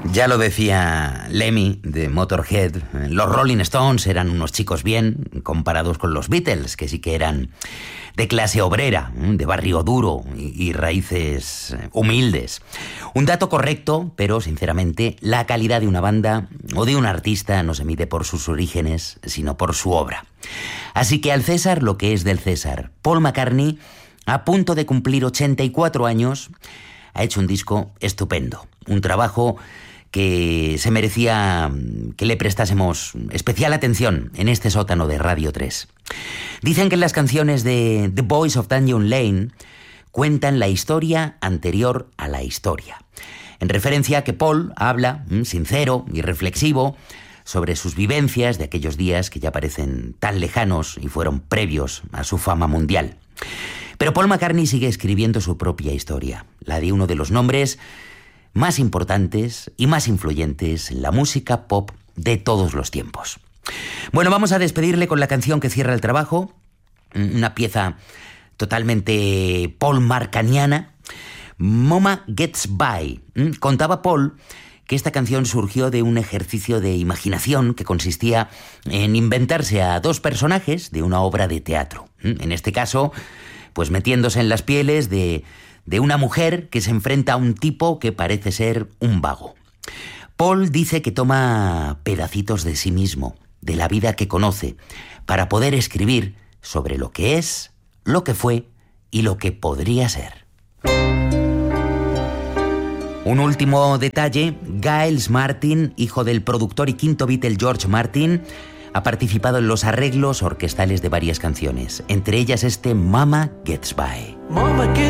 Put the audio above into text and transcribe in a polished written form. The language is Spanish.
Ya lo decía Lemmy de Motorhead, los Rolling Stones eran unos chicos bien comparados con los Beatles, que sí que eran de clase obrera, de barrio duro y raíces humildes. Un dato correcto, pero sinceramente la calidad de una banda o de un artista no se mide por sus orígenes, sino por su obra. Así que al César lo que es del César. Paul McCartney, a punto de cumplir 84 años, ha hecho un disco estupendo, un trabajo que se merecía que le prestásemos especial atención en este sótano de Radio 3. Dicen que las canciones de The Boys of Dungeon Lane cuentan la historia anterior a la historia, en referencia a que Paul habla, sincero y reflexivo, sobre sus vivencias de aquellos días que ya parecen tan lejanos y fueron previos a su fama mundial. Pero Paul McCartney sigue escribiendo su propia historia, la de uno de los nombres más importantes y más influyentes en la música pop de todos los tiempos. Bueno, vamos a despedirle con la canción que cierra el trabajo, una pieza totalmente Paul Marcaniana, Mama Gets By. Contaba Paul que esta canción surgió de un ejercicio de imaginación que consistía en inventarse a dos personajes de una obra de teatro. En este caso, pues metiéndose en las pieles de una mujer que se enfrenta a un tipo que parece ser un vago. Paul dice que toma pedacitos de sí mismo, de la vida que conoce, para poder escribir sobre lo que es, lo que fue y lo que podría ser. Un último detalle, Giles Martin, hijo del productor y quinto Beatle George Martin, ha participado en los arreglos orquestales de varias canciones, entre ellas este Mama Gets By. Mama gets